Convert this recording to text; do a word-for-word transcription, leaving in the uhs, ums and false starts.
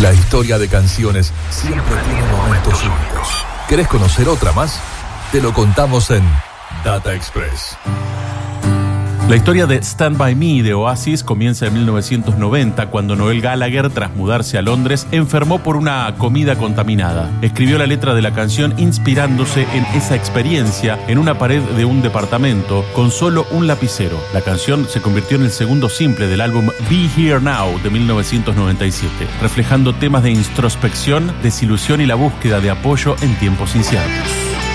La historia de canciones siempre tiene momentos únicos. ¿Querés conocer otra más? Te lo contamos en Data Express. La historia de Stand By Me de Oasis comienza en mil novecientos noventa, cuando Noel Gallagher, tras mudarse a Londres, enfermó por una comida contaminada. Escribió la letra de la canción inspirándose en esa experiencia en una pared de un departamento con solo un lapicero. La canción se convirtió en el segundo simple del álbum Be Here Now de mil novecientos noventa y siete, reflejando temas de introspección, desilusión y la búsqueda de apoyo en tiempos inciertos.